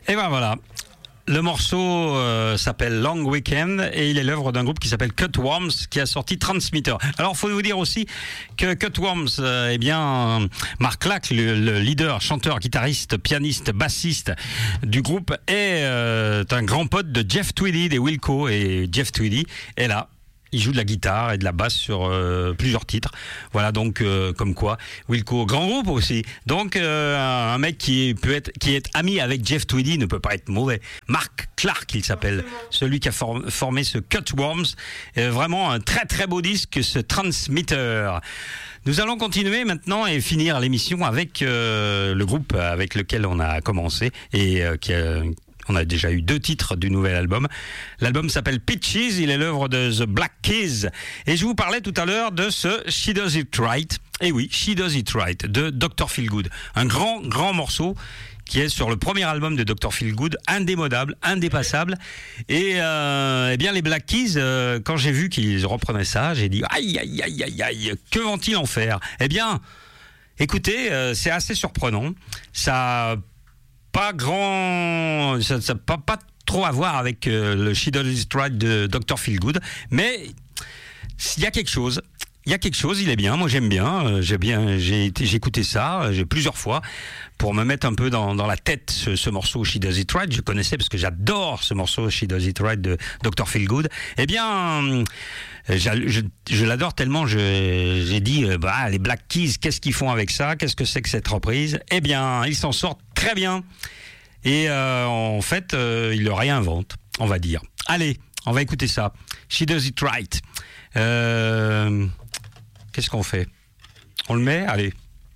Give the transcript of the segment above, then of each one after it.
Et ben voilà. Le morceau s'appelle Long Weekend et il est l'œuvre d'un groupe qui s'appelle Cutworms qui a sorti Transmitter. Alors, faut vous dire aussi que Cutworms, Mark Lack, le leader, chanteur, guitariste, pianiste, bassiste du groupe, est un grand pote de Jeff Tweedy des Wilco, et Jeff Tweedy est là. Il joue de la guitare et de la basse sur plusieurs titres. Voilà, donc comme quoi Wilco, grand groupe aussi. Donc un mec qui est ami avec Jeff Tweedy ne peut pas être mauvais. Mark Clark, il s'appelle, celui qui a formé ce Cutworms. Vraiment un très très beau disque, ce Transmitter. Nous allons continuer maintenant et finir l'émission avec le groupe avec lequel on a commencé et on a déjà eu 2 titres du nouvel album. L'album s'appelle Peaches, il est l'œuvre de The Black Keys. Et je vous parlais tout à l'heure de ce She Does It Right. Et oui, She Does It Right, de Dr. Feelgood. Un grand, grand morceau qui est sur le premier album de Dr. Feelgood, indémodable, indépassable. Et bien les Black Keys, quand j'ai vu qu'ils reprenaient ça, j'ai dit aïe, aïe, aïe, aïe, aïe, que vont-ils en faire? Eh bien, écoutez, c'est assez surprenant. Ça pas trop à voir avec le She Does It Right de Dr. Feelgood, mais il y a quelque chose. Il est bien, moi j'aime bien, j'ai écouté ça, plusieurs fois, pour me mettre un peu dans la tête ce morceau She Does It Right. Je connaissais parce que j'adore ce morceau She Does It Right de Dr. Feelgood. Eh bien, je l'adore tellement, j'ai dit, les Black Keys, qu'est-ce qu'ils font avec ça? Qu'est-ce que c'est que cette reprise? Eh bien, ils s'en sortent très bien. Et en fait, ils le réinventent, on va dire. Allez, on va écouter ça. She Does It Right. Qu'est-ce qu'on fait? On le met? Allez.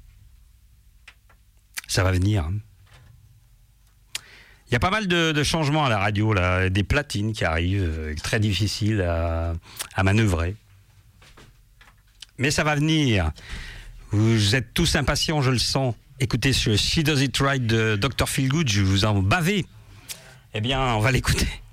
Ça va venir. Il y a pas mal de changements à la radio, là. Des platines qui arrivent, très difficiles à manœuvrer. Mais ça va venir. Vous êtes tous impatients, je le sens. Écoutez ce She Does It Right de Dr. Feelgood, je vous en bavais. Eh bien, on va l'écouter.